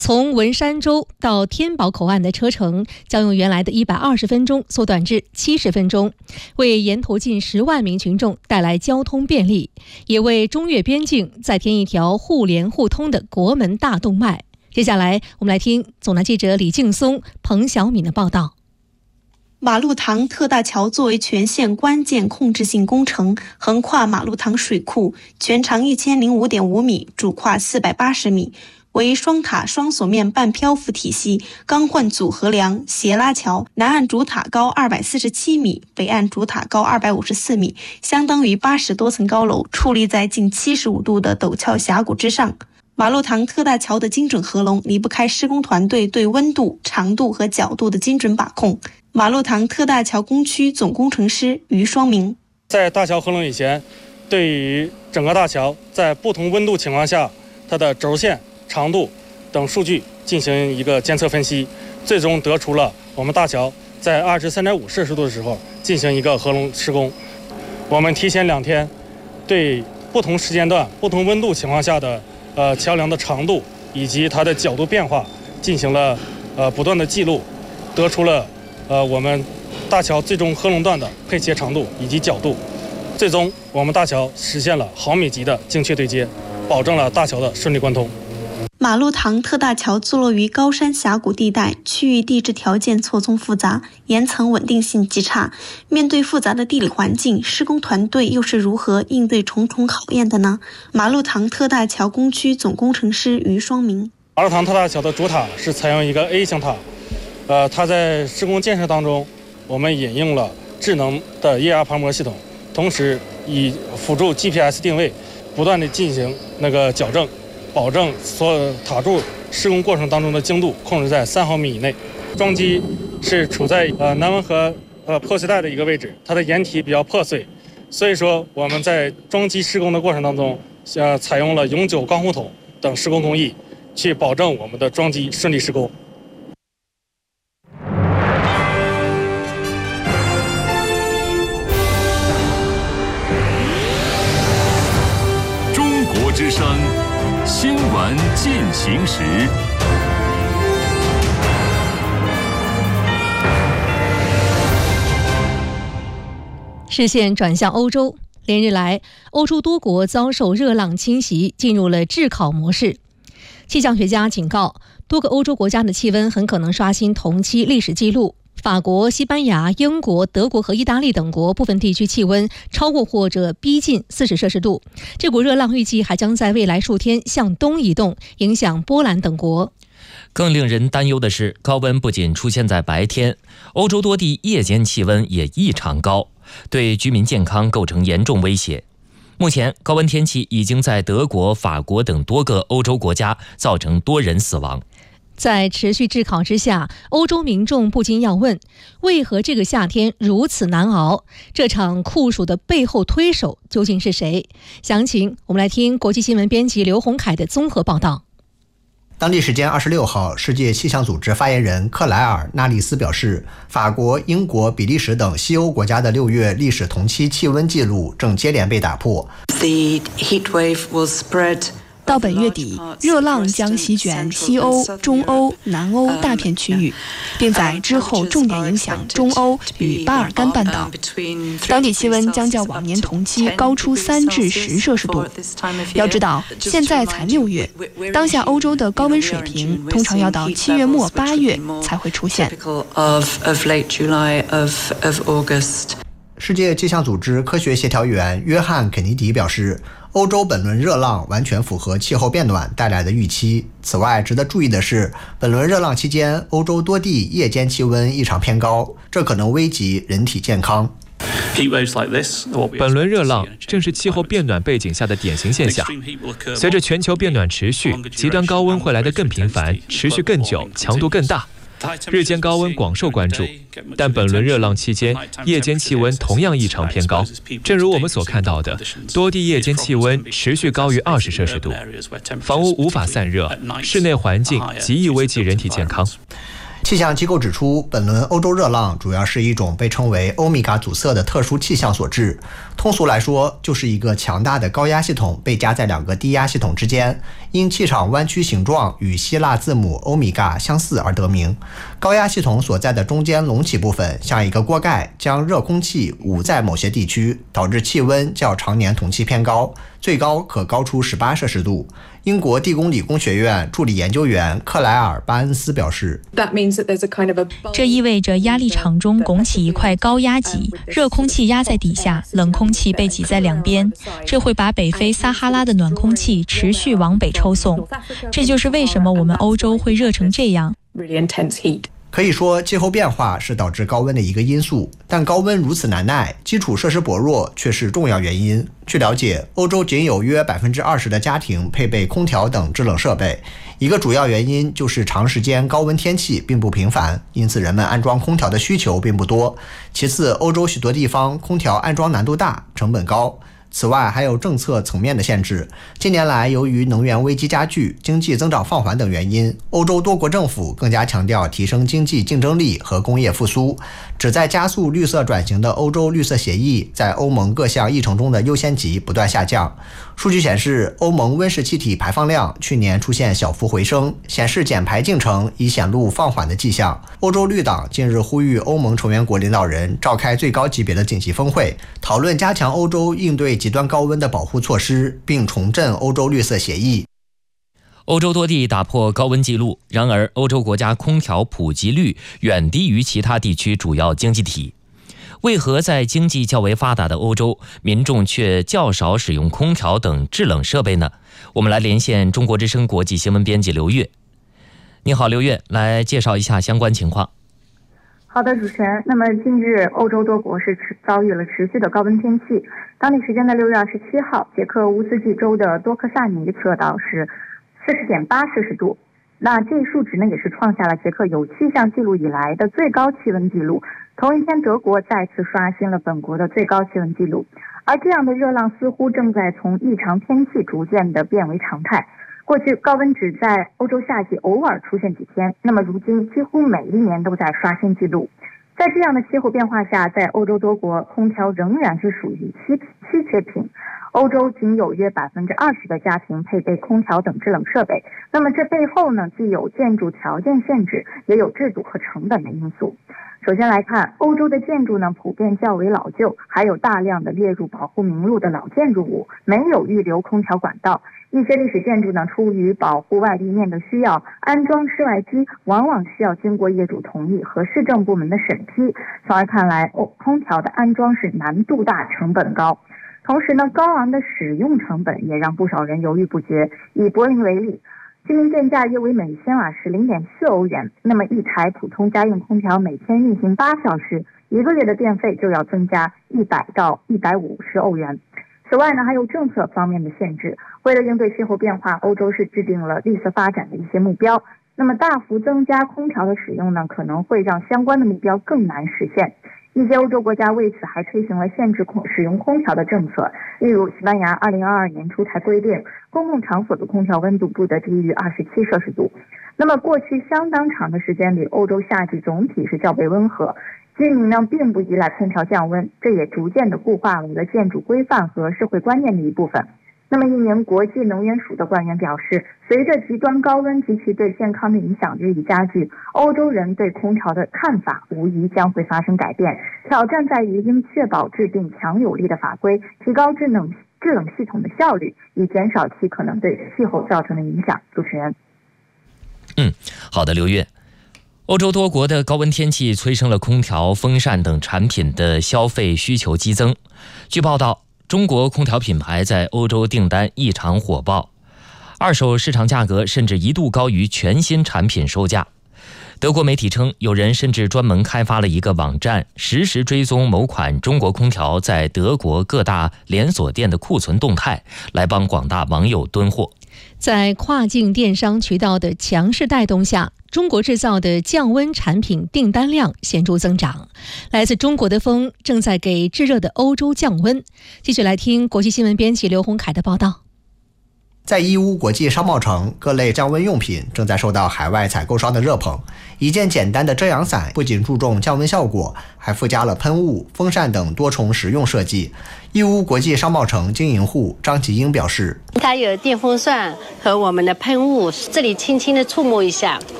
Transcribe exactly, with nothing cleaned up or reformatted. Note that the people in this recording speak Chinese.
从文山州到天宝口岸的车程将用原来的一百二十分钟缩短至七十分钟，为沿途近十万名群众带来交通便利，也为中越边境再添一条互联互通的国门大动脉。接下来我们来听总台记者李劲松、彭晓敏的报道。 马路塘特大桥作为全线关键控制性工程，横跨马路塘水库，全长一千零五点五米，主跨四百八十米，为双塔双锁面半漂浮体系，钢混组合梁斜拉桥。南岸主塔高二百四十七米，北岸主塔高二百五十四米，相当于八十多层高楼矗立在近七十五度的陡峭峡谷之上。马路塘特大桥的精准合龙离不开施工团队对温度、长度和角度的精准把控。马路塘特大桥工区总工程师于双明， 在大桥合龙以前，对于整个大桥在不同温度情况下它的轴线、长度等数据进行一个监测分析，最终得出了我们大桥在二十三点五摄氏度的时候进行一个合龙施工。我们提前两天对不同时间段、不同温度情况下的呃桥梁的长度以及它的角度变化进行了呃不断的记录，得出了呃我们大桥最终合龙段的配切长度以及角度。最终我们大桥实现了毫米级的精确对接，保证了大桥的顺利贯通。 马路塘特大桥坐落于高山峡谷地带，区域地质条件错综复杂，岩层稳定性极差。面对复杂的地理环境，施工团队又是如何应对重重考验的呢？马路塘特大桥工区总工程师于双明， 马路塘特大桥的主塔是采用一个 A 型塔，呃，它在施工建设当中，我们引用了智能的液压磅礴系统，同时以辅助 G P S 定位，不断的进行那个矫正，保证所有塔柱施工过程当中的精度控制在三毫米以内。桩基是处在呃南温和呃破碎带的一个位置，它的岩体比较破碎，所以说我们在桩基施工的过程当中，呃采用了永久钢护筒等施工工艺，去保证我们的桩基顺利施工。 中国之声新闻进行时。 视线转向欧洲，连日来，欧洲多国遭受热浪侵袭，进入了炙烤模式。气象学家警告，多个欧洲国家的气温很可能刷新同期历史记录。法国、西班牙、英国、德国和意大利等国部分地区气温超过或者逼近四十摄氏度。这股热浪预计还将在未来数天向东移动，影响波兰等国。 更令人担忧的是，高温不仅出现在白天，欧洲多地夜间气温也异常高，对居民健康构成严重威胁。目前，高温天气已经在德国、法国等多个欧洲国家造成多人死亡。 在持续炙烤之下，欧洲民众不禁要问，为何这个夏天如此难熬？这场酷暑的背后推手究竟是谁？详情我们来听国际新闻编辑刘洪凯的综合报道。 当地时间二十六号，世界气象组织发言人克莱尔·纳利斯表示，法国、英国、比利时等西欧国家的六月历史同期气温记录正接连被打破。 The heat wave will spread 到本月底，热浪将席卷西欧、中欧、南欧大片区域，并在之后重点影响中欧与巴尔干半岛。当地气温将较往年同期高出三至十摄氏度。要知道，现在才六月，当下欧洲的高温水平通常要到七月末八月才会出现。 世界气象组织科学协调员约翰·肯尼迪表示，欧洲本轮热浪完全符合气候变暖带来的预期。此外，值得注意的是，本轮热浪期间，欧洲多地夜间气温异常偏高，这可能危及人体健康。 本轮热浪正是气候变暖背景下的典型现象。随着全球变暖持续，极端高温会来得更频繁，持续更久，强度更大。日间高温广受关注，但本轮热浪期间，夜间气温同样异常偏高。正如我们所看到的，多地夜间气温持续高于二十摄氏度，房屋无法散热，室内环境极易危及人体健康。 气象机构指出，本轮欧洲热浪主要是一种被称为欧米伽阻塞的特殊气象所致。通俗来说，就是一个强大的高压系统被夹在两个低压系统之间，因气场弯曲形状与希腊字母欧米伽相似而得名。高压系统所在的中间隆起部分像一个锅盖，将热空气捂在某些地区，导致气温较常年同期偏高，最高可高出十八摄氏度。英国地宫理工学院助理研究员克莱尔·巴恩斯表示， 这意味着压力场中拱起一块高压脊，热空气压在底下，冷空气被挤在两边，这会把北非撒哈拉的暖空气持续往北抽送。这就是为什么我们欧洲会热成这样。 可以说，气候变化是导致高温的一个因素，但高温如此难耐，基础设施薄弱却是重要原因。据了解，欧洲仅有约 百分之二十 的家庭配备空调等制冷设备，一个主要原因就是长时间高温天气并不频繁，因此人们安装空调的需求并不多。其次，欧洲许多地方空调安装难度大，成本高。此外，还有政策层面的限制。近年来，由于能源危机加剧、经济增长放缓等原因，欧洲多国政府更加强调提升经济竞争力和工业复苏。旨在加速绿色转型的欧洲绿色协议在欧盟各项议程中的优先级不断下降。数据显示，欧盟温室气体排放量去年出现小幅回升，显示减排进程已显露放缓的迹象。欧洲绿党近日呼吁欧盟成员国领导人召开最高级别的紧急峰会，讨论加强欧洲应对极端高温的保护措施，并重振欧洲绿色协议。 欧洲多地打破高温记录，然而欧洲国家空调普及率远低于其他地区主要经济体。为何在经济较为发达的欧洲，民众却较少使用空调等制冷设备呢？我们来连线中国之声国际新闻编辑刘月。你好，刘月，来介绍一下相关情况。 好的，主持人。那么近日，欧洲多国是遭遇了持续的高温天气。当地时间的六月二十七号，捷克乌斯季州的多克萨尼测到是四十点八摄氏度。那这一数值呢，也是创下了捷克有气象记录以来的最高气温记录。同一天，德国再次刷新了本国的最高气温记录。而这样的热浪似乎正在从异常天气逐渐的变为常态。过去高温只在欧洲夏季偶尔出现几天，那么如今几乎每一年都在刷新记录。在这样的气候变化下，在欧洲多国，空调仍然是属于稀稀缺品。欧洲仅有约百分之二十的家庭配备空调等制冷设备。那么这背后呢，既有建筑条件限制，也有制度和成本的因素。首先来看，欧洲的建筑呢普遍较为老旧，还有大量的列入保护名录的老建筑物，没有预留空调管道。一些历史建筑呢，出于保护外立面的需要，安装室外机往往需要经过业主同意和市政部门的审批。从而看来，哦，空调的安装是难度大、成本高。同时呢，高昂的使用成本也让不少人犹豫不决。以柏林为例，居民电价约为每千瓦时 零点四欧元，那么一台普通家用空调每天运行八小时，一个月的电费就要增加一百到一百五十欧元。此外呢，还有政策方面的限制。为了应对气候变化，欧洲是制定了绿色发展的一些目标。那么大幅增加空调的使用呢，可能会让相关的目标更难实现。一些欧洲国家为此还推行了限制空使用空调的政策，例如西班牙二零二二年出台规定，公共场所的空调温度不得低于二十七摄氏度。那么过去相当长的时间里，欧洲夏季总体是较为温和，居民呢并不依赖空调降温，这也逐渐的固化为了建筑规范和社会观念的一部分。那么一名国际能源署的官员表示，随着极端高温及其对健康的影响日益加剧，欧洲人对空调的看法无疑将会发生改变。挑战在于应确保制定强有力的法规，提高制冷制冷系统的效率，以减少其可能对气候造成的影响。主持人。 嗯，好的，刘月。欧洲多国的高温天气催生了空调、风扇等产品的消费需求激增。据报道，中国空调品牌在欧洲订单异常火爆，二手市场价格甚至一度高于全新产品售价。德国媒体称，有人甚至专门开发了一个网站，实时追踪某款中国空调在德国各大连锁店的库存动态，来帮广大网友蹲货。 在跨境电商渠道的强势带动下，中国制造的降温产品订单量显著增长。来自中国的风正在给炙热的欧洲降温。继续来听国际新闻编辑刘洪凯的报道。 在义乌国际商贸城，各类降温用品正在受到海外采购商的热捧。一件简单的遮阳伞不仅注重降温效果，还附加了喷雾、风扇等多重实用设计。义乌国际商贸城经营户张吉英表示， 它有电风扇和我们的喷雾，这里轻轻的触摸一下，